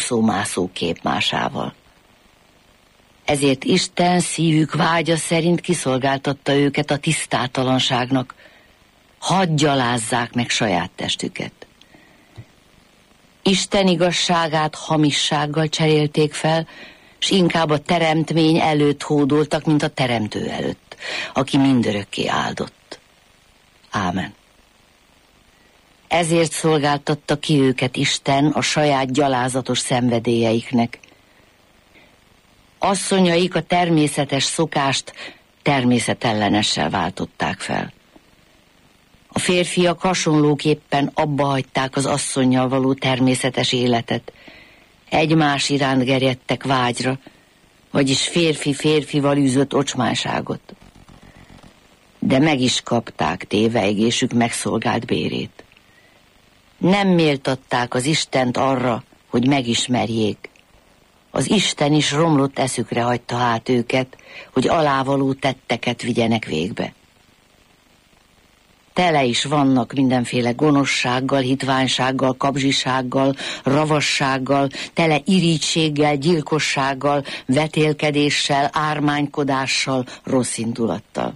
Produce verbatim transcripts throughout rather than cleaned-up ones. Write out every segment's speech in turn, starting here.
úszómászó képmásával. Ezért Isten szívük vágya szerint kiszolgáltatta őket a tisztátalanságnak, hadd gyalázzák meg saját testüket. Isten igazságát hamissággal cserélték fel, s inkább a teremtmény előtt hódoltak, mint a teremtő előtt, aki mindörökké áldott. Ámen. Ezért szolgáltatta ki őket Isten a saját gyalázatos szenvedélyeiknek. Asszonyaik a természetes szokást természetellenessel váltották fel. A férfiak hasonlóképpen abba hagyták az asszonnyal való természetes életet. Egymás iránt gerjedtek vágyra, vagyis férfi-férfival űzött ocsmánságot. De meg is kapták tévejgésük megszolgált bérét. Nem méltatták az Istent arra, hogy megismerjék. Az Isten is romlott eszükre hagyta hát őket, hogy alávaló tetteket vigyenek végbe. Tele is vannak mindenféle gonoszsággal, hitványsággal, kapzsisággal, ravassággal, tele irítséggel, gyilkossággal, vetélkedéssel, ármánykodással, rosszindulattal.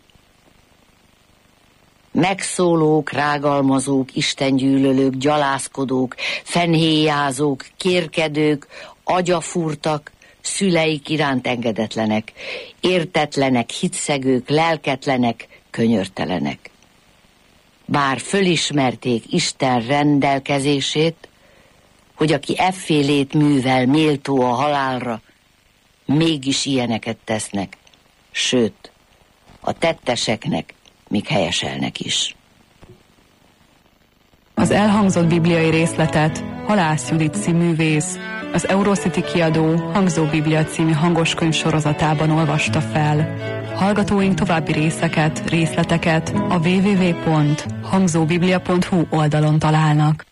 Megszólók, rágalmazók, istengyűlölők, gyalászkodók, fenhéjázók, kérkedők, agyafúrtak, szüleik iránt engedetlenek, értetlenek, hitszegők, lelketlenek, könyörtelenek. Bár fölismerték Isten rendelkezését, hogy aki effélét művel méltó a halálra, mégis ilyeneket tesznek, sőt, a tetteseknek még helyeselnek is. Az elhangzott bibliai részletet Halász Judit színművész az Eurocity kiadó Hangzó Biblia című hangoskönyv sorozatában olvasta fel. Hallgatóink további részeket, részleteket a double-u double-u double-u pont hangzóbiblia pont hu oldalon találnak.